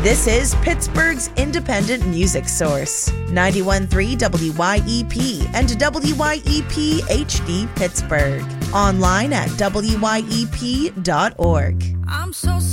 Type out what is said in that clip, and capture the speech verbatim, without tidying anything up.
This is Pittsburgh's independent music source. ninety-one point three W Y E P and W Y E P H D Pittsburgh. Online at W Y E P dot org. I'm so